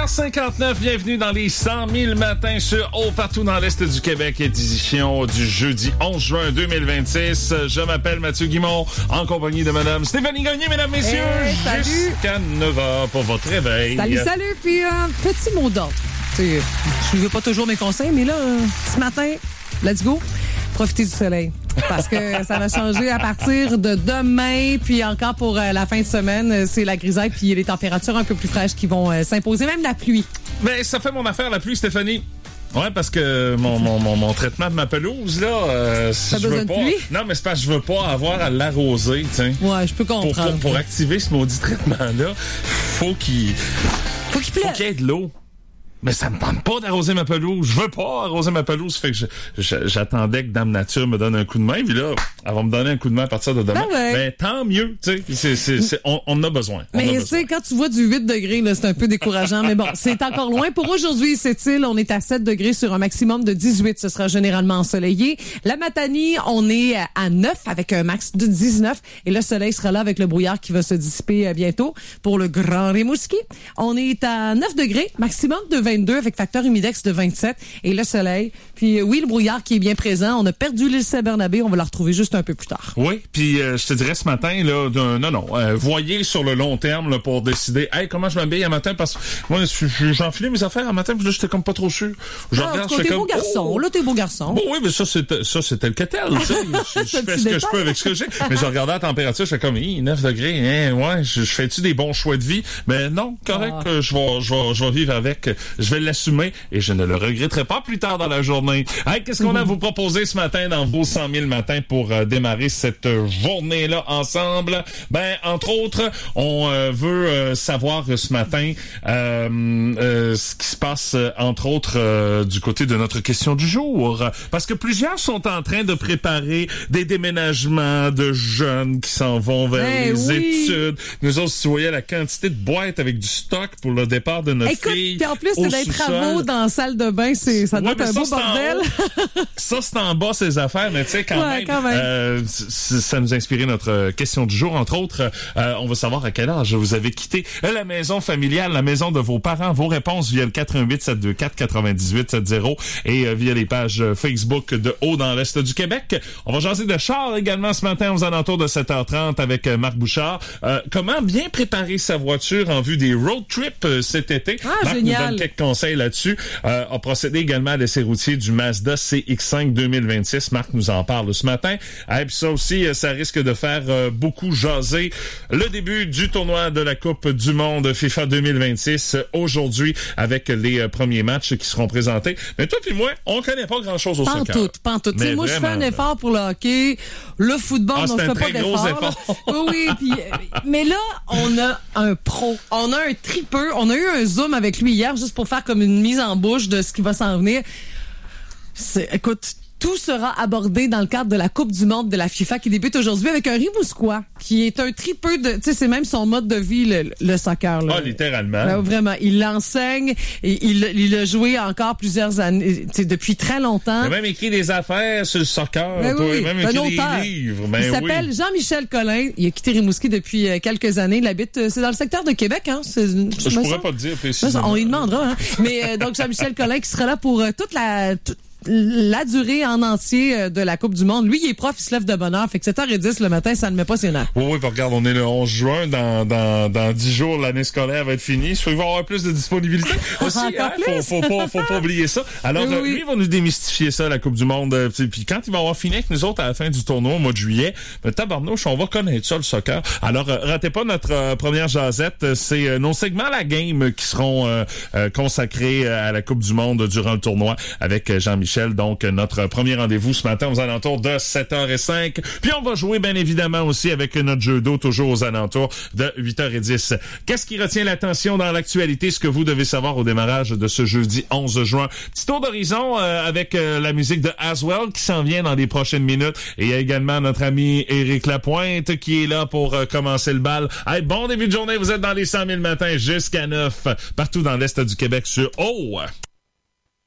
8h59, bienvenue dans les 100 000 matins sur Haut partout dans l'Est du Québec, édition du jeudi 11 juin 2026. Je m'appelle Mathieu Guimond, en compagnie de Madame Stéphanie Gagné, mesdames, messieurs, jusqu'à 9h pour votre réveil. Salut, puis un petit mot d'ordre. Je ne veux pas toujours mes conseils, mais là, ce matin, let's go, profitez du soleil. Parce que ça va changer à partir de demain, puis encore pour la fin de semaine, c'est la grisaille, puis les températures un peu plus fraîches qui vont s'imposer, même la pluie. Mais ça fait mon affaire, la pluie, Stéphanie. Ouais, parce que mon traitement de ma pelouse, là, si je veux pas. Non, mais c'est parce que je veux pas avoir à l'arroser, tu sais. Ouais, je peux comprendre. Pour activer ce maudit traitement-là, faut qu'il y ait de l'eau. Mais ça me tente pas d'arroser ma pelouse. Je veux pas arroser ma pelouse. Fait que j'attendais que Dame Nature me donne un coup de main. Puis là, elle va me donner un coup de main à partir de demain. Ben, tant mieux. Tu sais, on en a besoin. Mais tu sais, quand tu vois du 8 degrés, là, c'est un peu décourageant. Mais bon, c'est encore loin. Pour aujourd'hui, c'est-il, on est à 7 degrés sur un maximum de 18. Ce sera généralement ensoleillé. La Matanie, on est à 9 avec un max de 19. Et le soleil sera là avec le brouillard qui va se dissiper bientôt. Pour le Grand Rimouski, on est à 9 degrés, maximum de 22 avec facteur humidex de 27 et le soleil. Puis oui, le brouillard qui est bien présent. On a perdu l'île Saint-Bernabé. On va la retrouver juste un peu plus tard. Oui, puis je te dirais ce matin, là, voyez sur le long terme là, pour décider comment je m'habille un matin parce que moi, j'enfilais mes affaires un matin puis là, j'étais comme pas trop sûr. Je regarde, t'es beau garçon. Là, t'es beau garçon. Bon, oui, mais ça, c'était le quetel. Je fais ce que je peux avec ce que j'ai. Mais je regardais la température, je fais comme 9 degrés. Ouais, je fais-tu des bons choix de vie? Mais non, correct, je vais vivre avec. Je vais l'assumer et je ne le regretterai pas plus tard dans la journée. Hey, qu'est-ce qu'on a à vous proposer ce matin dans vos 100 000 matins pour démarrer cette journée-là ensemble? Ben, entre autres, on veut savoir ce matin ce qui se passe, entre autres, du côté de notre question du jour. Parce que plusieurs sont en train de préparer des déménagements de jeunes qui s'en vont vers les études. Nous autres, si tu voyais la quantité de boîtes avec du stock pour le départ de notre fille. Puis en plus, c'est des travaux dans la salle de bain, ça doit être un beau bordel. Ça, c'est en bas, ces affaires, mais tu sais, quand même. Ça nous a inspiré notre question du jour. Entre autres, on veut savoir à quel âge vous avez quitté la maison familiale, la maison de vos parents. Vos réponses via le 418-724-9870 et via les pages Facebook de Haut dans l'Est du Québec. On va jaser de char également ce matin aux alentours de 7h30 avec Marc Bouchard. Comment bien préparer sa voiture en vue des road trips cet été? Marc nous donne quelques conseils là-dessus. On procédé également à l'essai routier du Mazda CX-5 2026. Marc nous en parle ce matin. Et puis ça aussi, ça risque de faire beaucoup jaser. Le début du tournoi de la Coupe du Monde FIFA 2026 aujourd'hui avec les premiers matchs qui seront présentés. Mais toi puis moi, on connaît pas grand-chose au soccer. Pantoute. Tu sais, moi, je fais un effort pour le hockey. Le football, donc je fais pas d'effort. Oui, puis mais là, on a un pro. On a un tripeux. On a eu un Zoom avec lui hier juste pour faire comme une mise en bouche de ce qui va s'en venir. Écoute, tout sera abordé dans le cadre de la Coupe du Monde de la FIFA qui débute aujourd'hui avec un Rimousquois qui est un tripeux de... Tu sais, c'est même son mode de vie, le soccer. Là. Ah, littéralement. Là, vraiment, il l'enseigne et il a joué encore plusieurs années, depuis très longtemps. Il a même écrit des affaires sur le soccer. Même écrit des livres. Il s'appelle Jean-Michel Collin. Il a quitté Rimouski depuis quelques années. Il habite... c'est dans le secteur de Québec, hein? Je pourrais pas te dire précisément. On lui demandera, hein? Mais donc, Jean-Michel Collin qui sera là pour toute la durée en entier de la Coupe du Monde. Lui, il est prof, il se lève de bonne heure. Fait que 7h10 le matin, ça ne met pas ses nerfs. Oui, regarde, on est le 11 juin. Dans 10 jours, l'année scolaire va être finie. Il va y avoir plus de disponibilité. Aussi, faut pas oublier ça. Alors, lui, il va nous démystifier ça, la Coupe du Monde. Puis quand il va avoir fini avec nous autres à la fin du tournoi au mois de juillet, tabarnouche, on va connaître ça, le soccer. Alors, ratez pas notre première jasette. C'est nos segments La Game qui seront consacrés à la Coupe du Monde durant le tournoi avec Jean-Michel. Donc, notre premier rendez-vous ce matin aux alentours de 7h05. Puis, on va jouer, bien évidemment, aussi avec notre jeu d'eau, toujours aux alentours de 8h10. Qu'est-ce qui retient l'attention dans l'actualité? Ce que vous devez savoir au démarrage de ce jeudi 11 juin. Petit tour d'horizon avec la musique de Aswell qui s'en vient dans les prochaines minutes. Et il y a également notre ami Éric Lapointe qui est là pour commencer le bal. Hey, bon début de journée. Vous êtes dans les 100 000 matins jusqu'à 9 partout dans l'Est du Québec sur